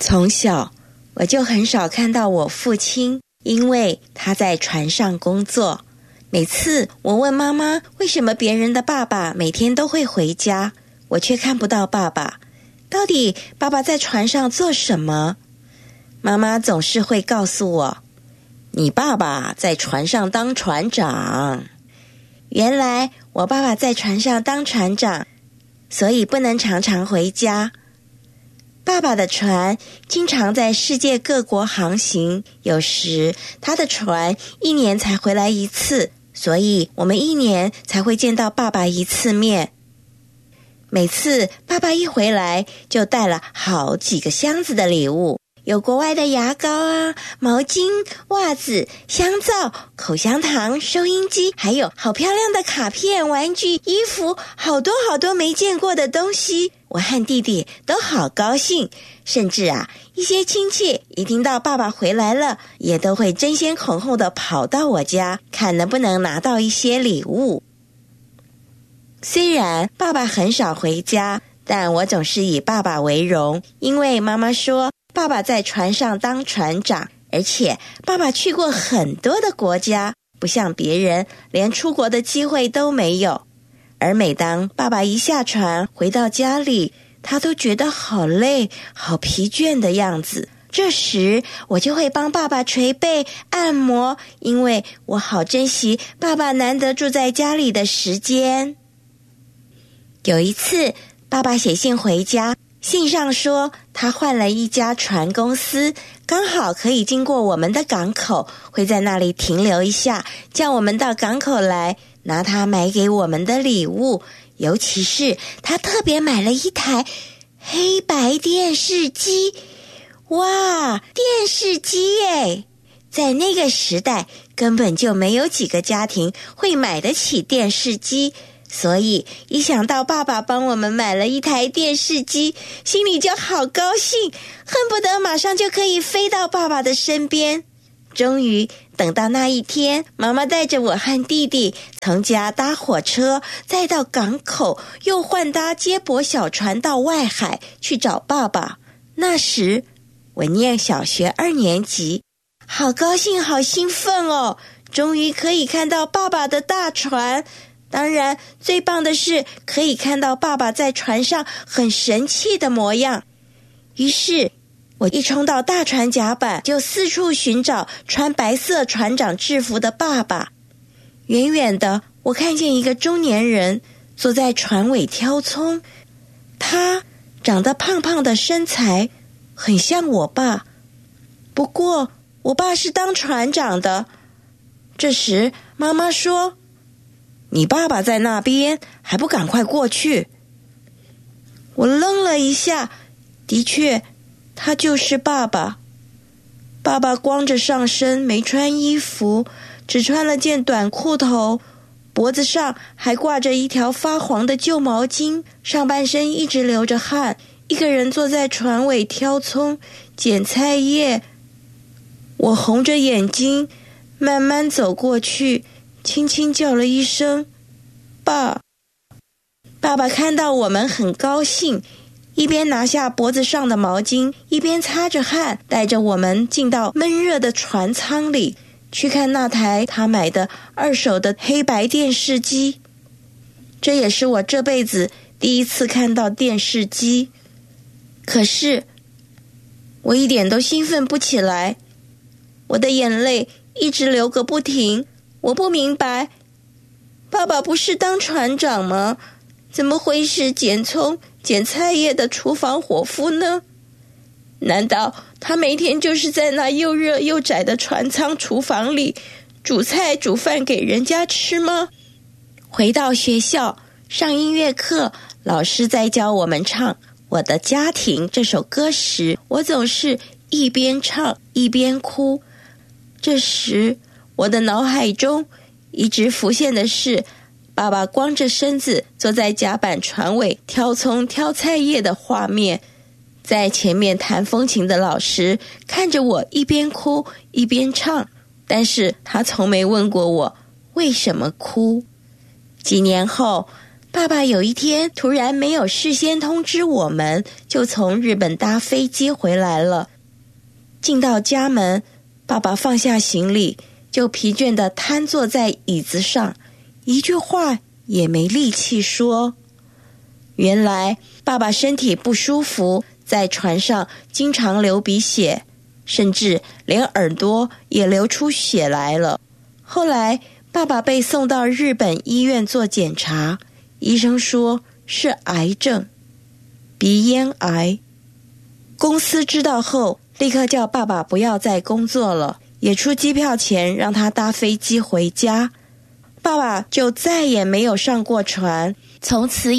从小我就很少看到我父亲，因为他在船上工作。每次我问妈妈为什么别人的爸爸每天都会回家，我却看不到爸爸。到底爸爸在船上做什么？妈妈总是会告诉我，你爸爸在船上当船长。原来我爸爸在船上当船长，所以不能常常回家。爸爸的船经常在世界各国航行，有时他的船1年才回来一次，所以我们1年才会见到爸爸1次面。每次爸爸一回来，就带了好几个箱子的礼物，有国外的牙膏啊、毛巾、袜子、香皂、口香糖、收音机，还有好漂亮的卡片、玩具、衣服，好多好多没见过的东西。我和弟弟都好高兴，甚至一些亲戚一听到爸爸回来了，也都会争先恐后的跑到我家，看能不能拿到一些礼物。虽然爸爸很少回家，但我总是以爸爸为荣，因为妈妈说爸爸在船上当船长，而且爸爸去过很多的国家，不像别人连出国的机会都没有。而每当爸爸一下船回到家里，他都觉得好累、好疲倦的样子。这时我就会帮爸爸捶背、按摩，因为我好珍惜爸爸难得住在家里的时间。有一次，爸爸写信回家，信上说他换了一家船公司，刚好可以经过我们的港口，会在那里停留一下，叫我们到港口来拿他买给我们的礼物。尤其是他特别买了一台黑白电视机。哇，电视机耶！在那个时代根本就没有几个家庭会买得起电视机，所以一想到爸爸帮我们买了一台电视机，心里就好高兴，恨不得马上就可以飞到爸爸的身边。终于等到那一天，妈妈带着我和弟弟从家搭火车，再到港口，又换搭接驳小船到外海去找爸爸。那时我念小学2年级，好高兴好兴奋哦，终于可以看到爸爸的大船。当然最棒的是可以看到爸爸在船上很神气的模样。于是我一冲到大船甲板，就四处寻找穿白色船长制服的爸爸。远远的，我看见一个中年人坐在船尾挑葱，他长得胖胖的身材，很像我爸。不过我爸是当船长的。这时妈妈说，你爸爸在那边，还不赶快过去？我愣了一下，的确他就是爸爸。爸爸光着上身，没穿衣服，只穿了件短裤头，脖子上还挂着一条发黄的旧毛巾，上半身一直流着汗，一个人坐在船尾挑葱、捡菜叶。我红着眼睛慢慢走过去，轻轻叫了一声爸。爸爸看到我们很高兴，一边拿下脖子上的毛巾，一边擦着汗，带着我们进到闷热的船舱里，去看那台他买的2手的黑白电视机。这也是我这辈子第一次看到电视机。可是我一点都兴奋不起来，我的眼泪一直流个不停。我不明白，爸爸不是当船长吗？怎么会是捡葱、捡菜叶的厨房伙夫呢？难道他每天就是在那又热又窄的船舱厨房里煮菜煮饭给人家吃吗？回到学校上音乐课，老师在教我们唱《我的家庭》这首歌时，我总是一边唱一边哭。这时我的脑海中一直浮现的是爸爸光着身子坐在甲板船尾挑葱挑菜叶的画面。在前面弹风琴的老师看着我一边哭一边唱，但是他从没问过我为什么哭。几年后， 爸爸有一天突然没有事先通知我们，就从日本搭飞机回来了。进到家门，爸爸放下行李，就疲倦地瘫坐在椅子上，一句话也没力气说。原来爸爸身体不舒服，在船上经常流鼻血，甚至连耳朵也流出血来了。后来爸爸被送到日本医院做检查，医生说是癌症，鼻咽癌。公司知道后，立刻叫爸爸不要再工作了，也出机票钱让他搭飞机回家。爸爸就再也没有上过船，从此